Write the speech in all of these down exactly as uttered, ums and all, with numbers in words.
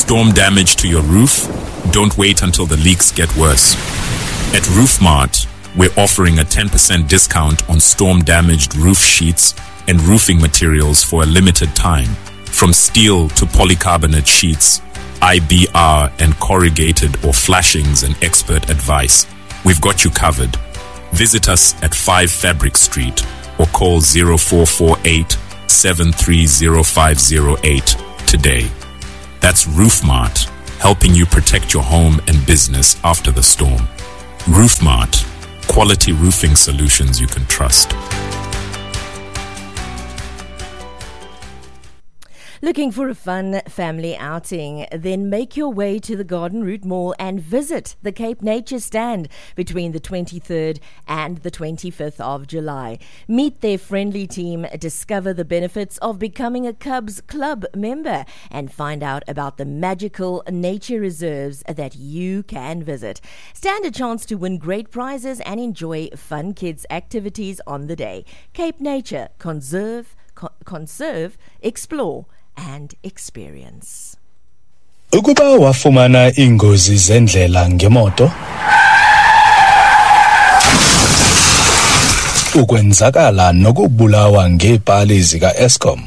Storm damage to your roof? Don't wait until the leaks get worse. At RoofMart, we're offering a ten percent discount on storm-damaged roof sheets and roofing materials for a limited time. From steel to polycarbonate sheets, I B R and corrugated or flashings and expert advice. We've got you covered. Visit us at five Fabric Street or call zero four four eight, seven three zero five zero eight today. That's RoofMart, helping you protect your home and business after the storm. RoofMart, quality roofing solutions you can trust. Looking for a fun family outing? Then make your way to the Garden Route Mall and visit the Cape Nature stand between the twenty-third and the twenty-fifth of July. Meet their friendly team, discover the benefits of becoming a Cubs Club member, and find out about the magical nature reserves that you can visit. Stand a chance to win great prizes and enjoy fun kids activities on the day. Cape Nature, conserve, co- conserve, explore and experience. Ukuba wafumana ingozi zendlela ngemoto, ukwenzakala nokubulawa ngeepali zika Eskom,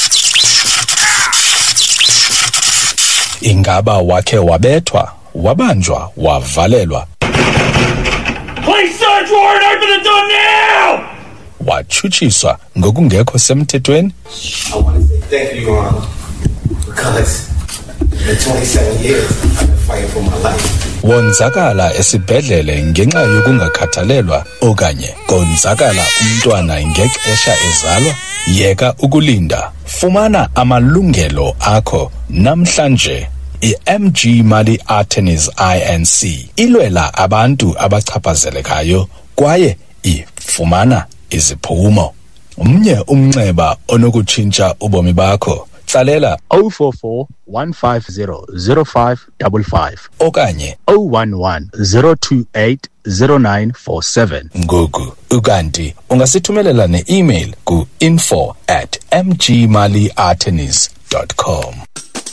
ingaba wakhe wabethwa, wabanjwa, wavalelwa, Police search warrant, open the door now! wachuchiswa ngokungekho semthethweni? I want to say thank you, Your Honor, because in twenty-seven years I've been fighting for my life. Wonzakala esibhedlele ngenxa yokungakhathalelwa okanye konzakala umntwana ngexesha ezalwa? Yeka ukulinda, fumana amalungelo akho namhlanje. I-M G Mali Attorneys I N C ilwela abantu abachaphazelekayo kwaye ifumana iziphumo. Umnye umnxeba onokutshintsha ubomi bakho, tsalela zero four four, one five zero, zero five five five okanye zero one one, zero two eight, zero nine four seven. ngoku. Ukanti ungasithumelela ne-email ku info at m g mali attorneys dot com.